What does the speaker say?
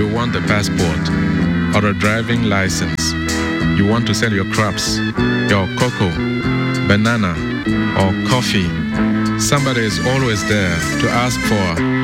You want a passport or a driving license. You want to sell your crops, your cocoa, banana, or coffee. Somebody is always there to ask for